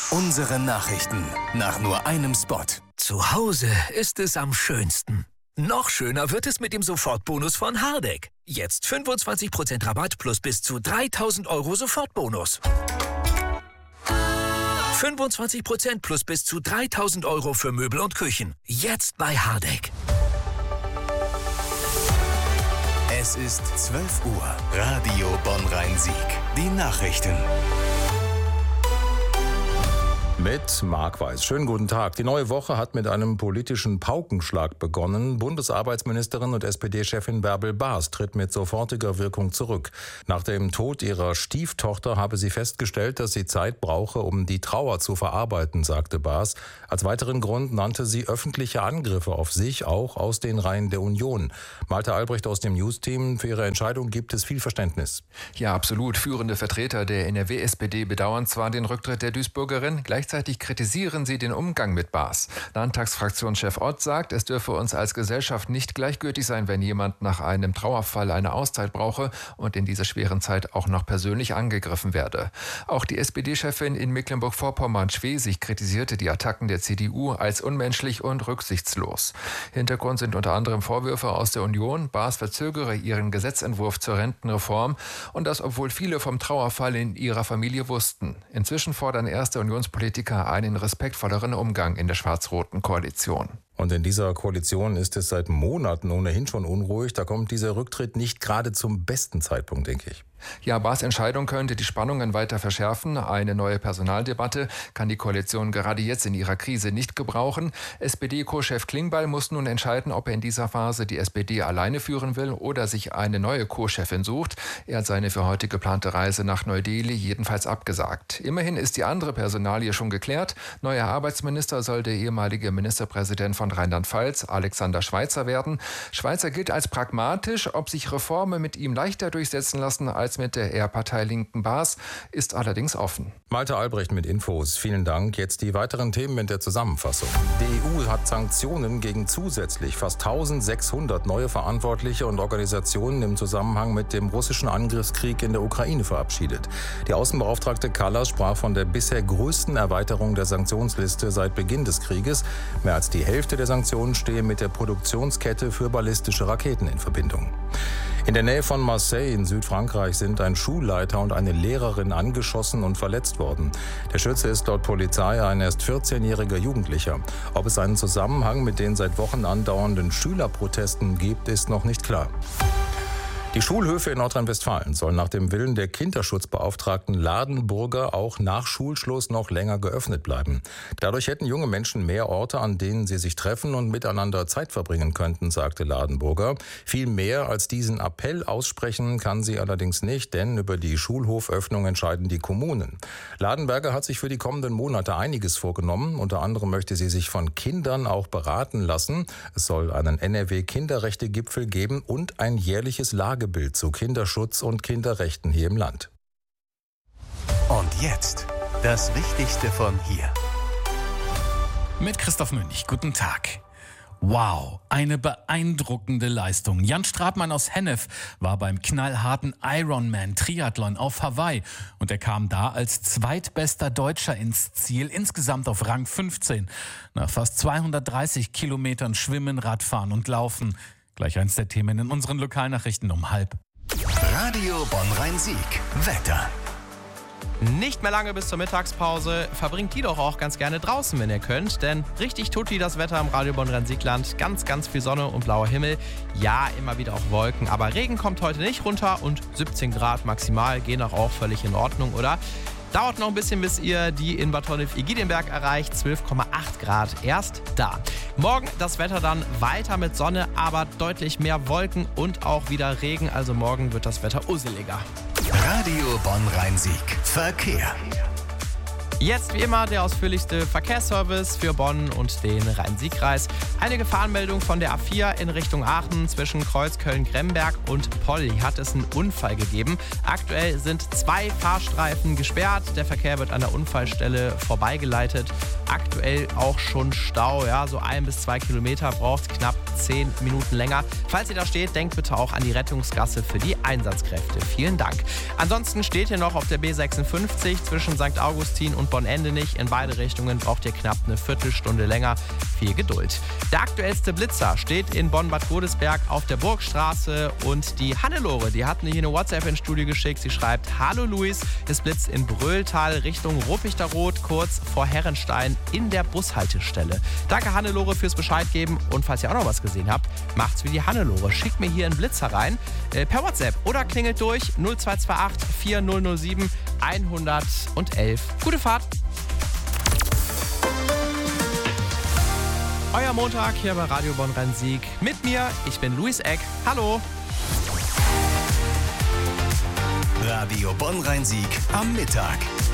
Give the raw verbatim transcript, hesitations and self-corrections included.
Unsere Nachrichten nach nur einem Spot. Zu Hause ist es am schönsten. Noch schöner wird es mit dem Sofortbonus von Hardegg. Jetzt fünfundzwanzig Prozent Rabatt plus bis zu dreitausend Euro Sofortbonus. fünfundzwanzig Prozent plus bis zu dreitausend Euro für Möbel und Küchen. Jetzt bei Hardegg. Es ist zwölf Uhr. Radio Bonn-Rhein-Sieg. Die Nachrichten. Mit Marc Weiß. Schönen guten Tag. Die neue Woche hat mit einem politischen Paukenschlag begonnen. Bundesarbeitsministerin und S P D-Chefin Bärbel Baas tritt mit sofortiger Wirkung zurück. Nach dem Tod ihrer Stieftochter habe sie festgestellt, dass sie Zeit brauche, um die Trauer zu verarbeiten, sagte Baas. Als weiteren Grund nannte sie öffentliche Angriffe auf sich, auch aus den Reihen der Union. Malte Albrecht aus dem News-Team. Für ihre Entscheidung gibt es viel Verständnis. Ja, absolut. Führende Vertreter der N R W-S P D bedauern zwar den Rücktritt der Duisburgerin, gleichzeitig Gleichzeitig kritisieren sie den Umgang mit Baas. Landtagsfraktionschef Ott sagt, es dürfe uns als Gesellschaft nicht gleichgültig sein, wenn jemand nach einem Trauerfall eine Auszeit brauche und in dieser schweren Zeit auch noch persönlich angegriffen werde. Auch die S P D-Chefin in Mecklenburg-Vorpommern-Schwesig kritisierte die Attacken der C D U als unmenschlich und rücksichtslos. Hintergrund sind unter anderem Vorwürfe aus der Union, Baas verzögere ihren Gesetzentwurf zur Rentenreform und das, obwohl viele vom Trauerfall in ihrer Familie wussten. Inzwischen fordern erste Unionspolitiker einen respektvolleren Umgang in der schwarz-roten Koalition. Und in dieser Koalition ist es seit Monaten ohnehin schon unruhig. Da kommt dieser Rücktritt nicht gerade zum besten Zeitpunkt, denke ich. Ja, Baas' Entscheidung könnte die Spannungen weiter verschärfen. Eine neue Personaldebatte kann die Koalition gerade jetzt in ihrer Krise nicht gebrauchen. S P D-Co-Chef Klingbeil muss nun entscheiden, ob er in dieser Phase die S P D alleine führen will oder sich eine neue Co-Chefin sucht. Er hat seine für heute geplante Reise nach Neu-Delhi jedenfalls abgesagt. Immerhin ist die andere Personalie schon geklärt. Neuer Arbeitsminister soll der ehemalige Ministerpräsident von Rheinland-Pfalz, Alexander Schweitzer, werden. Schweitzer gilt als pragmatisch. Ob sich Reformen mit ihm leichter durchsetzen lassen als mit der eher parteilinken Baas, ist allerdings offen. Malte Albrecht mit Infos. Vielen Dank. Jetzt die weiteren Themen in der Zusammenfassung. Die E U hat Sanktionen gegen zusätzlich fast eintausendsechshundert neue Verantwortliche und Organisationen im Zusammenhang mit dem russischen Angriffskrieg in der Ukraine verabschiedet. Die Außenbeauftragte Kallas sprach von der bisher größten Erweiterung der Sanktionsliste seit Beginn des Krieges. Mehr als die Hälfte der Sanktionen stehe mit der Produktionskette für ballistische Raketen in Verbindung. In der Nähe von Marseille in Südfrankreich sind ein Schulleiter und eine Lehrerin angeschossen und verletzt worden. Der Schütze ist laut Polizei ein erst vierzehnjähriger Jugendlicher. Ob es einen Zusammenhang mit den seit Wochen andauernden Schülerprotesten gibt, ist noch nicht klar. Die Schulhöfe in Nordrhein-Westfalen sollen nach dem Willen der Kinderschutzbeauftragten Ladenburger auch nach Schulschluss noch länger geöffnet bleiben. Dadurch hätten junge Menschen mehr Orte, an denen sie sich treffen und miteinander Zeit verbringen könnten, sagte Ladenburger. Viel mehr als diesen Appell aussprechen kann sie allerdings nicht, denn über die Schulhoföffnung entscheiden die Kommunen. Ladenberger hat sich für die kommenden Monate einiges vorgenommen. Unter anderem möchte sie sich von Kindern auch beraten lassen. Es soll einen N R W-Kinderrechte-Gipfel geben und ein jährliches Lager Bild zu Kinderschutz und Kinderrechten hier im Land. Und jetzt das Wichtigste von hier. Mit Christoph Münch. Guten Tag. Wow, eine beeindruckende Leistung. Jan Stratmann aus Hennef war beim knallharten Ironman-Triathlon auf Hawaii und er kam da als zweitbester Deutscher ins Ziel, insgesamt auf Rang fünfzehn. Nach fast zweihundertdreißig Kilometern Schwimmen, Radfahren und Laufen. Gleich eins der Themen in unseren Lokalnachrichten um halb. Radio Bonn-Rhein-Sieg. Wetter. Nicht mehr lange bis zur Mittagspause. Verbringt die doch auch ganz gerne draußen, wenn ihr könnt. Denn richtig tutti das Wetter im Radio Bonn-Rhein-Siegland. Ganz, ganz viel Sonne und blauer Himmel. Ja, immer wieder auch Wolken. Aber Regen kommt heute nicht runter. Und siebzehn Grad maximal gehen auch völlig in Ordnung, oder? Dauert noch ein bisschen, bis ihr die in Bad Honnef-Egidionberg erreicht. zwölf Komma acht Grad erst da. Morgen das Wetter dann weiter mit Sonne, aber deutlich mehr Wolken und auch wieder Regen. Also morgen wird das Wetter usseliger. Radio Bonn-Rhein-Sieg. Verkehr. Jetzt wie immer der ausführlichste Verkehrsservice für Bonn und den Rhein-Sieg-Kreis. Eine Gefahrenmeldung von der A vier in Richtung Aachen zwischen Kreuzköln-Gremberg und Polly hat es einen Unfall gegeben. Aktuell sind zwei Fahrstreifen gesperrt. Der Verkehr wird an der Unfallstelle vorbeigeleitet. Aktuell auch schon Stau, ja, so ein bis zwei Kilometer, braucht knapp zehn Minuten länger. Falls ihr da steht, denkt bitte auch an die Rettungsgasse für die Einsatzkräfte. Vielen Dank. Ansonsten steht ihr noch auf der B sechsundfünfzig zwischen Sankt Augustin und Bonn-Endenich. In beide Richtungen braucht ihr knapp eine Viertelstunde länger. Viel Geduld. Der aktuellste Blitzer steht in Bonn-Bad Godesberg auf der Burgstraße und die Hannelore, die hat mir hier eine WhatsApp ins Studio geschickt. Sie schreibt: Hallo Luis, es blitzt in Bröhltal Richtung Ruppichteroth, kurz vor Herrenstein in der Bushaltestelle. Danke Hannelore fürs Bescheid geben und falls ihr auch noch was gesehen habt, macht's wie die Hannelore. Schickt mir hier einen Blitzer rein äh, per WhatsApp oder klingelt durch null zwei zwei acht vier null null sieben eins eins eins. Gute Fahrt! Euer Montag hier bei Radio Bonn-Rhein-Sieg. Mit mir, ich bin Luis Eck. Hallo! Radio Bonn-Rhein-Sieg am Mittag.